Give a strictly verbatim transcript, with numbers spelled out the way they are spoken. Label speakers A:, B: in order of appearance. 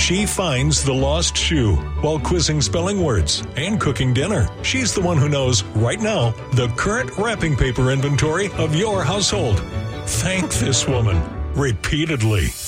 A: She finds the lost shoe while quizzing spelling words and cooking dinner. She's the one who knows, right now, the current wrapping paper inventory of your household. Thank this woman repeatedly.